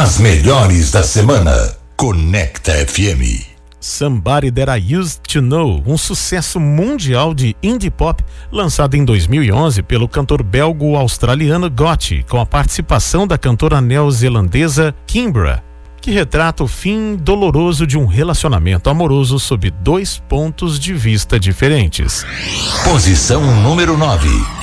As melhores da semana. Conecta FM. Somebody That I Used to Know, um sucesso mundial de indie pop lançado em 2011 pelo cantor belgo-australiano Gotti, com a participação da cantora neozelandesa Kimbra, que retrata o fim doloroso de um relacionamento amoroso sob 2 pontos de vista diferentes. Posição número 9.